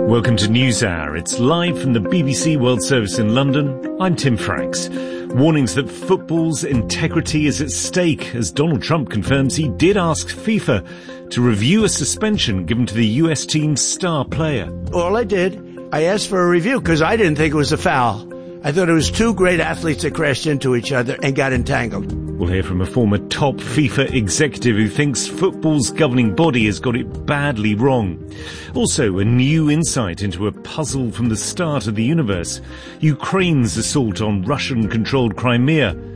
Welcome to NewsHour. It's live from the BBC World Service in London. I'm Tim Franks. Warnings that football's integrity is at stake as Donald Trump confirms he did ask FIFA to review a suspension given to the US team's star player. All I did, I asked for a review because I didn't think it was a foul. I thought it was two great athletes that crashed into each other and got entangled. We'll hear from a former top FIFA executive who thinks football's governing body has got it badly wrong. Also, a new insight into a puzzle from the start of the universe: Ukraine's assault on Russian-controlled Crimea